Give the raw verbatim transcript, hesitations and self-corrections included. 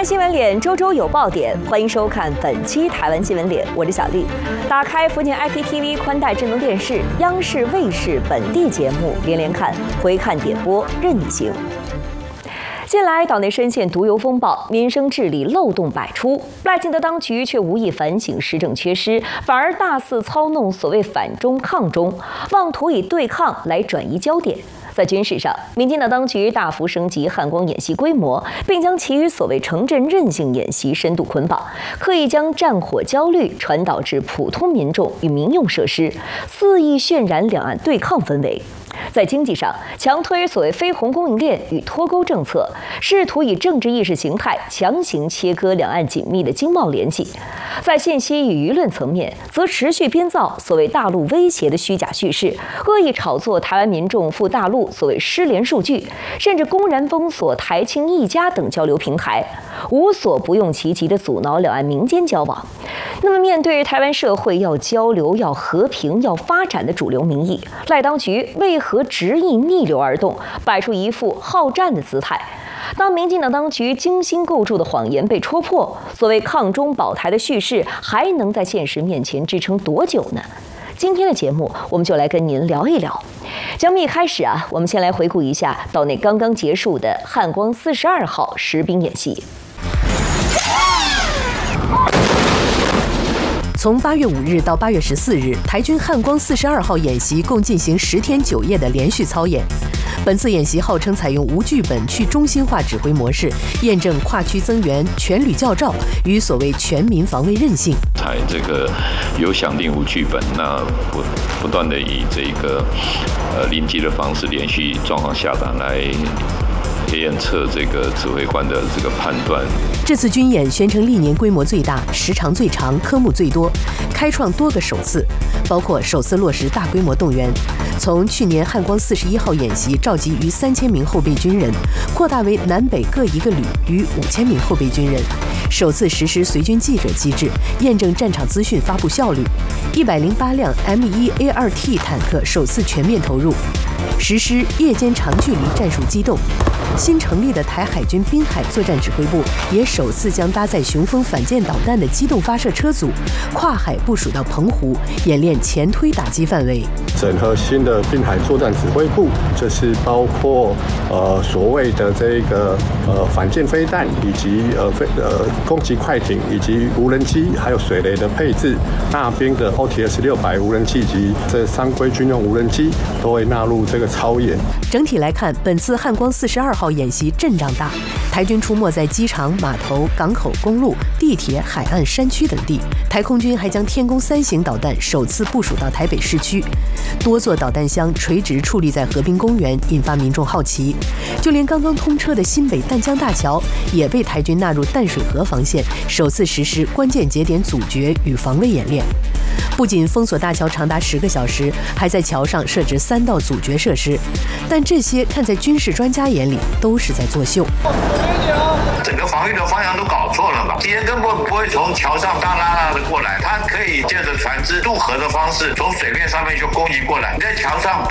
看新闻脸，周周有爆点，欢迎收看本期台湾新闻脸，我是小丽。打开福建 I P T V 宽带智能电视，央视、卫视本地节目连连看，回看点播任你行。近来岛内深陷毒油风暴，民生治理漏洞百出，赖清德当局却无意反省施政缺失，反而大肆操弄所谓反中抗中，妄图以对抗来转移焦点。在军事上，民进党当局大幅升级汉光演习规模，并将其与所谓城镇韧性演习深度捆绑，刻意将战火焦虑传导至普通民众与民用设施，肆意渲染两岸对抗氛围。在经济上，强推所谓非红供应链与脱钩政策，试图以政治意识形态强行切割两岸紧密的经贸联系；在信息与舆论层面，则持续编造所谓大陆威胁的虚假叙事，恶意炒作台湾民众赴大陆所谓失联数据，甚至公然封锁台青一家等交流平台，无所不用其极地阻挠两岸民间交往。那么，面对台湾社会要交流、要和平、要发展的主流民意，赖当局为何执意逆流而动，摆出一副好战的姿态？当民进党当局精心构筑的谎言被戳破，所谓抗中保台的叙事还能在现实面前支撑多久呢？今天的节目，我们就来跟您聊一聊。节目一开始啊，我们先来回顾一下岛内刚刚结束的汉光四十二号实兵演习。 从八月五日到八月十四日，台军汉光四十二号演习共进行十天九夜的连续操演。本次演习号称采用无剧本去中心化指挥模式，验证跨区增援、全旅校召与所谓全民防卫韧性。 采这个有响定无剧本，那不不断的以这个呃临机的方式，连续状况下达来验测这个指挥官的这个判断。 这次军演宣称历年规模最大、时长最长、科目最多，开创多个首次，包括首次落实大规模动员，从去年汉光四十一号演习召集逾三千名后备军人，扩大为南北各一个旅逾五千名后备军人。首次实施随军记者机制，验证战场资讯发布效率。一百零八辆 M 一 A 二 T 坦克首次全面投入，实施夜间长距离战术机动。新成立的台海军滨海作战指挥部也首次将搭载雄风反舰导弹的机动发射车组跨海部署到澎湖，演练前推打击范围。 整合新的滨海作战指挥部，这是包括呃所谓的这个呃反舰飞弹，以及呃飞呃攻击快艇，以及无人机，还有水雷的配置，大兵的 O T S 六百无人机及这三规军用无人机都会纳入这个操演。 整体来看，本次汉光四十二号演习阵仗大，台军出没在机场、码头、港口、公路、地铁、海岸、山区等地。台空军还将天宫三型导弹首次部署到台北市区，多座导弹箱垂直矗立在河滨公园，引发民众好奇。就连刚刚通车的新北淡江大桥，也被台军纳入淡水河防线，首次实施关键节点阻绝与防卫演练。不仅封锁大桥长达十个小时，还在桥上设置三道阻绝设施。但这些看在军事专家眼里都是在作秀。 整个防御的方向都搞错了嘛！敌人根本不会从桥上大拉拉的过来，他可以借着船只渡河的方式，从水面上面就攻击过来。你在桥上